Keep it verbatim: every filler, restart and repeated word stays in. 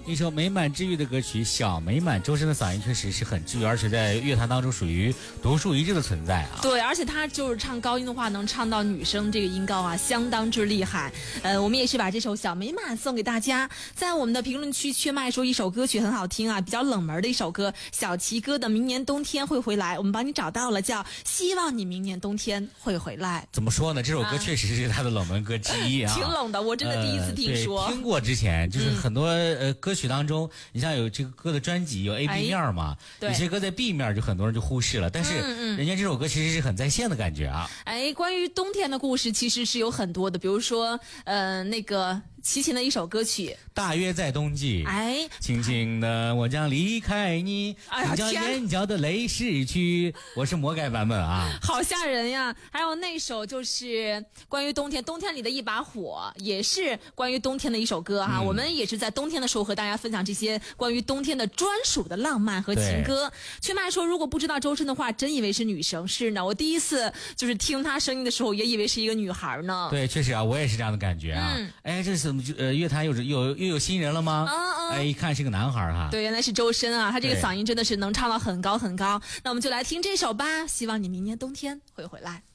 一首美满治愈的歌曲《小美满》，周深的嗓音确实是很治愈，而且在乐坛当中属于独树一帜的存在啊。 对，而且他就是唱高音的话，能唱到女生这个音高啊，相当之厉害。呃，我们也是把这首《小美满》送给大家。在我们的评论区，缺麦说一首歌曲很好听啊，比较冷门的一首歌，小齐哥的《明年冬天会回来》，我们帮你找到了，叫《希望你明年冬天会回来》。 怎么说呢？这首歌确实是他的冷门歌之一啊， 挺冷的，我真的第一次听说。 呃、听过之前就是很多、嗯、呃歌曲当中，你像有这个歌的专辑有 A、B 面嘛，有些歌在 B 面就很多人就忽视了，但是人家这首歌其实是很在线的感觉啊。 哎，关于冬天的故事其实是有很多的，比如说呃那个齐秦的一首歌曲大约在冬季， 哎， 轻轻的我将离开你，你将眼角的泪拭去。我是魔改版本啊， 好吓人呀。还有那首就是关于冬天，冬天里的一把火，也是关于冬天的一首歌哈、嗯、我们也是在冬天的时候和大家分享这些关于冬天的专属的浪漫和情歌。缺麦说如果不知道周深的话，真以为是女生。是呢，我第一次就是听她声音的时候也以为是一个女孩呢。 对，确实啊，我也是这样的感觉啊。嗯、哎，这是呃乐坛又又又有新人了吗？ 嗯嗯， 哎，一看是个男孩哈。 对，原来是周深啊，他这个嗓音真的是能唱到很高很高。那我们就来听这首吧，希望你明年冬天会回来。